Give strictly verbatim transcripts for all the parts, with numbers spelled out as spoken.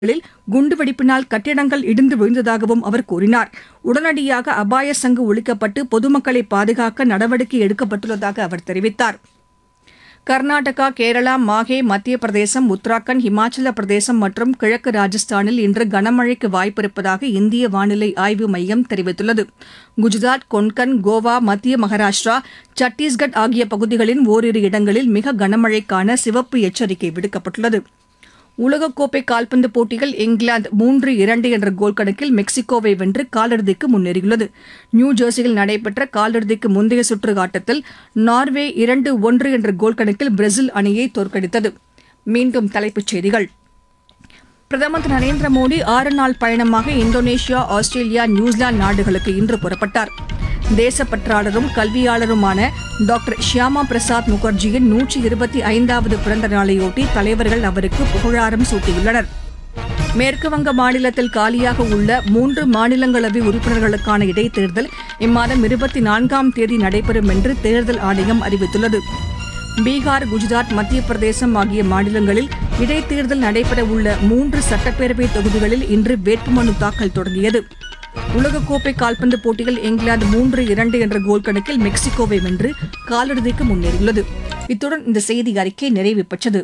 களில் குண்டுவெடிப்பினால் கட்டிடங்கள் இடிந்து விழுந்ததாகவும் அவர் கூறினார். உடனடியாக அபாய சங்கு ஒலிக்கப்பட்டு பொதுமக்களை பாதுகாக்க நடவடிக்கை எடுக்கப்பட்டுள்ளதாக அவர் தெரிவித்தார். கர்நாடகா, கேரளா, மாஹே, மத்திய பிரதேசம், உத்தராகண்ட், இமாச்சல பிரதேசம் மற்றும் கிழக்கு ராஜஸ்தானில் இன்று கனமழைக்கு வாய்ப்பிருப்பதாக இந்திய வானிலை ஆய்வு மையம் தெரிவித்துள்ளது. குஜராத், கொன்கன், கோவா, மத்திய மகாராஷ்டிரா, சத்தீஸ்கட் ஆகிய பகுதிகளின் ஓரிரு இடங்களில் மிக கனமழைக்கான சிவப்பு எச்சரிக்கை விடுக்கப்பட்டுள்ளது. உலகக்கோப்பை கால்பந்து போட்டியில் இங்கிலாந்து மூன்று இரண்டு என்ற கோல் கணக்கில் மெக்சிகோவை வென்று காலிறுதிக்கு முன்னேறியுள்ளது. நியூஜெர்சியில் நடைபெற்ற காலிறுதிக்கு முந்தைய சுற்று ஆட்டத்தில் நார்வே இரண்டு ஒன்று என்ற கோல் கணக்கில் பிரேசில் அணியை தோற்கடித்தது. மீண்டும் தலைப்புச் செய்திகள். பிரதமர் திரு நரேந்திர மோடி ஆறு நாள் பயணமாக இந்தோனேஷியா, ஆஸ்திரேலியா, நியூசிலாந்து நாடுகளுக்கு இன்று புறப்பட்டார். தேசப்பற்றாளரும் கல்வியாளருமான டாக்டர் ஷியாமா பிரசாத் முகர்ஜியின் நூற்றி இருபத்தி ஐந்தாவது பிறந்த நாளையொட்டி தலைவர்கள் அவருக்கு புகழாரம் சூட்டியுள்ளனர். மேற்குவங்க மாநிலத்தில் காலியாக உள்ள மூன்று மாநிலங்களவை உறுப்பினர்களுக்கான இடைத்தேர்தல் இம்மாதம் இருபத்தி நான்காம் தேதி நடைபெறும் என்று தேர்தல் ஆணையம் அறிவித்துள்ளது. பீகார், குஜராத், மத்திய பிரதேசம் ஆகிய மாநிலங்களில் இடைத்தேர்தல் நடைபெறவுள்ள மூன்று சட்டப்பேரவை தொகுதிகளில் இன்று வேட்புமனு தாக்கல் தொடங்கியது. உலகக்கோப்பை கால்பந்து போட்டியில் இங்கிலாந்து மூன்று இரண்டு என்ற கோல் கணக்கில் மெக்சிகோவை வென்று காலிறுதிக்கு முன்னேறியுள்ளது. இத்துடன் இந்த செய்தி அறிக்கை நிறைவு பெற்றது.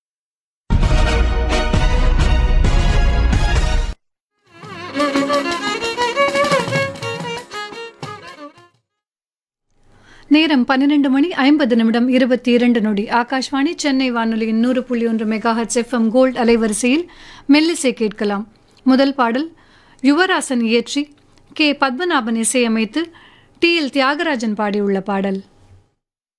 நேரம் பன்னிரண்டு மணி ஐம்பது நிமிடம் இருபத்தி இரண்டு நொடி. ஆகாஷ்வாணி சென்னை வானொலியின் நூறு புள்ளி ஒன்று மெகாஹெர்ட்ஸ் எஃப்எம் கோல்ட் அலைவரிசையில் மெல்லிசை கேட்கலாம். முதல் பாடல் யுவராசன் இயற்றி கே பத்மநாபன் இசையமைத்து டி எல் தியாகராஜன் பாடியுள்ள பாடல்.